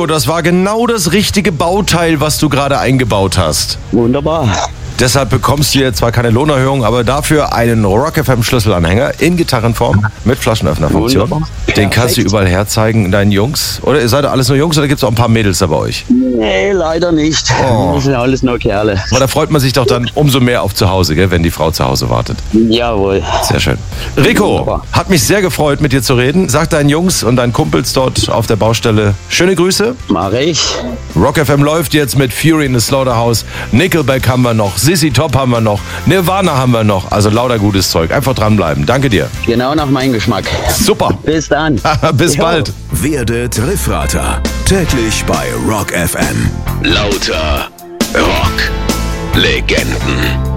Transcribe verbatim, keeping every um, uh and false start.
Rico, das war genau das richtige Bauteil, was du gerade eingebaut hast. Wunderbar. Deshalb bekommst du hier zwar keine Lohnerhöhung, aber dafür einen Rock F M Schlüsselanhänger in Gitarrenform mit Flaschenöffnerfunktion. Wunderbar. Den kannst du Perfekt. überall herzeigen, deinen Jungs. Oder ihr seid alles nur Jungs oder gibt es auch ein paar Mädels da bei euch? Nee, leider nicht. Oh. Wir sind alles nur Kerle. Aber da freut man sich doch dann umso mehr auf zu Hause, gell, wenn die Frau zu Hause wartet. Jawohl. Sehr schön. Rico, Wunderbar. hat mich sehr gefreut, mit dir zu reden. Sag deinen Jungs und deinen Kumpels dort auf der Baustelle schöne Grüße. Mach ich. Rock F M läuft jetzt mit Fury in the Slaughterhouse. Nickelback haben wir noch, Sissy Top haben wir noch, Nirvana haben wir noch. Also lauter gutes Zeug. Einfach dranbleiben. Danke dir. Genau nach meinem Geschmack. Super. Bis dann. Bis Jo. bald. Werdet Riffrater. Täglich bei Rock F M. Lauter Rock Legenden.